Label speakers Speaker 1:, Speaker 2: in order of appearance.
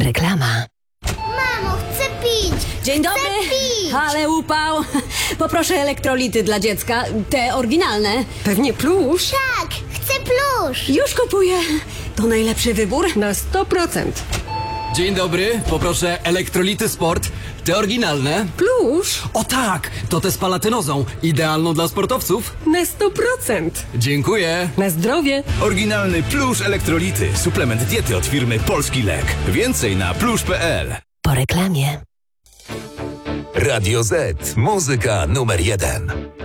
Speaker 1: Reklama.
Speaker 2: Mamo, chcę pić!
Speaker 3: Dzień dobry!
Speaker 2: Chcę pić!
Speaker 3: Ale upał! Poproszę elektrolity dla dziecka, te oryginalne.
Speaker 4: Pewnie plusz.
Speaker 2: Tak, chcę plusz!
Speaker 3: Już kupuję. To najlepszy wybór.
Speaker 4: Na 100%.
Speaker 5: Dzień dobry, poproszę elektrolity sport, te oryginalne.
Speaker 4: Plusz.
Speaker 5: O tak, to te z palatynozą, idealną dla sportowców.
Speaker 4: Na 100%.
Speaker 5: Dziękuję.
Speaker 4: Na zdrowie.
Speaker 6: Oryginalny Plusz Elektrolity. Suplement diety od firmy Polski Lek. Więcej na plusz.pl.
Speaker 1: Po reklamie.
Speaker 7: Radio Z. Muzyka numer 1.